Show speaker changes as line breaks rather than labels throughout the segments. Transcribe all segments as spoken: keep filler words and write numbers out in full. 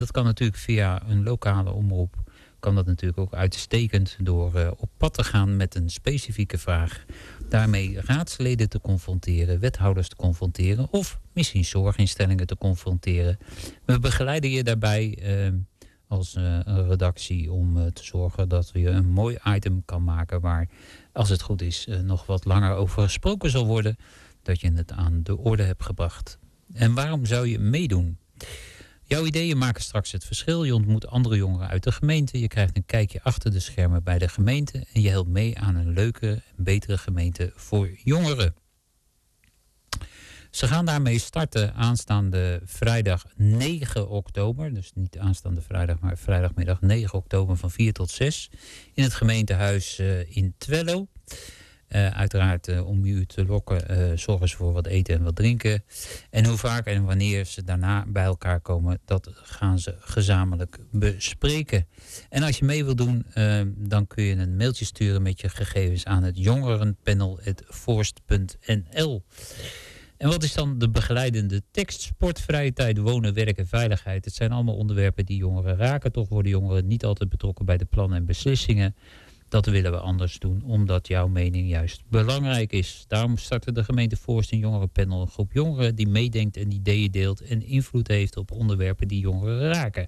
Dat kan natuurlijk via een lokale omroep. Kan dat natuurlijk ook uitstekend door uh, op pad te gaan met een specifieke vraag. Daarmee raadsleden te confronteren, wethouders te confronteren of misschien zorginstellingen te confronteren. We begeleiden je daarbij uh, als uh, een redactie om uh, te zorgen dat je een mooi item kan maken waar, als het goed is, uh, nog wat langer over gesproken zal worden. Dat je het aan de orde hebt gebracht. En waarom zou je meedoen? Jouw ideeën maken straks het verschil. Je ontmoet andere jongeren uit de gemeente. Je krijgt een kijkje achter de schermen bij de gemeente. En je helpt mee aan een leuke en betere gemeente voor jongeren. Ze gaan daarmee starten aanstaande vrijdag negen oktober. Dus niet aanstaande vrijdag, maar vrijdagmiddag negen oktober van vier tot zes. In het gemeentehuis uh, in Twello. Uh, uiteraard uh, om u te lokken, uh, zorgen ze voor wat eten en wat drinken. En hoe vaak en wanneer ze daarna bij elkaar komen, dat gaan ze gezamenlijk bespreken. En als je mee wil doen, uh, dan kun je een mailtje sturen met je gegevens aan het jongerenpanel at forst punt n l. En wat is dan de begeleidende tekst? Sport, vrije tijd, wonen, werken, veiligheid. Het zijn allemaal onderwerpen die jongeren raken. Toch worden jongeren niet altijd betrokken bij de plannen en beslissingen. Dat willen we anders doen, omdat jouw mening juist belangrijk is. Daarom startte de gemeente Voorst een jongerenpanel, een groep jongeren die meedenkt en ideeën deelt en invloed heeft op onderwerpen die jongeren raken.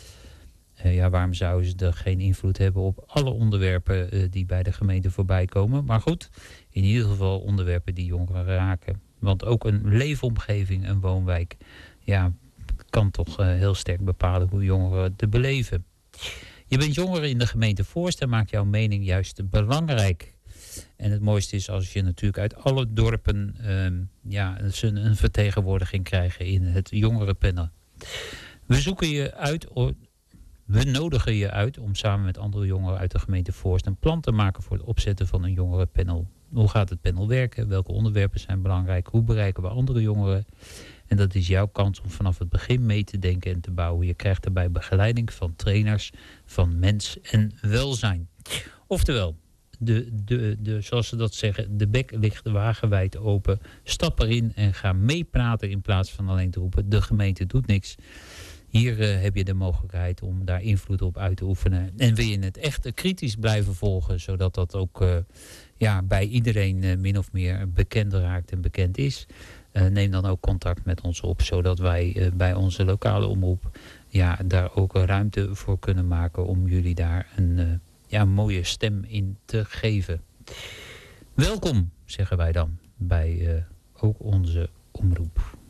Uh, ja, waarom zouden ze er geen invloed hebben op alle onderwerpen uh, die bij de gemeente voorbij komen? Maar goed, in ieder geval onderwerpen die jongeren raken. Want ook een leefomgeving, een woonwijk, ja, kan toch uh, heel sterk bepalen hoe jongeren te beleven. Je bent jongere in de gemeente Voorst en maakt jouw mening juist belangrijk. En het mooiste is als je natuurlijk uit alle dorpen um, ja, een, een vertegenwoordiging krijgen in het jongerenpanel. We zoeken je uit, we nodigen je uit om samen met andere jongeren uit de gemeente Voorst een plan te maken voor het opzetten van een jongerenpanel. Hoe gaat het panel werken? Welke onderwerpen zijn belangrijk? Hoe bereiken we andere jongeren? En dat is jouw kans om vanaf het begin mee te denken en te bouwen. Je krijgt daarbij begeleiding van trainers van mens en welzijn. Oftewel, de, de, de, zoals ze dat zeggen, de bek ligt wagenwijd open. Stap erin en ga meepraten in plaats van alleen te roepen, de gemeente doet niks. Hier uh, heb je de mogelijkheid om daar invloed op uit te oefenen. En wil je het echt kritisch blijven volgen, zodat dat ook uh, ja, bij iedereen uh, min of meer bekend raakt en bekend is. Uh, neem dan ook contact met ons op, zodat wij uh, bij onze lokale omroep ja, daar ook ruimte voor kunnen maken om jullie daar een uh, ja, mooie stem in te geven. Welkom, zeggen wij dan, bij uh, ook onze omroep.